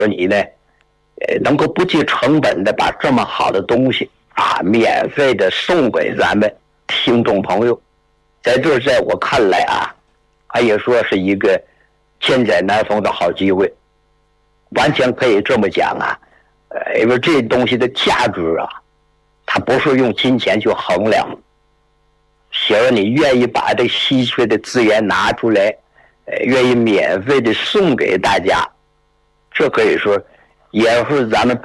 说你呢，能够不计成本的把这么好的东西啊，免费的送给咱们听众朋友，在这在我看来啊，可以说是一个千载难逢的好机会，完全可以这么讲啊，因为这东西的价值啊，它不是用金钱去衡量。假如你愿意把这稀缺的资源拿出来，愿意免费的送给大家，这可以说也是咱们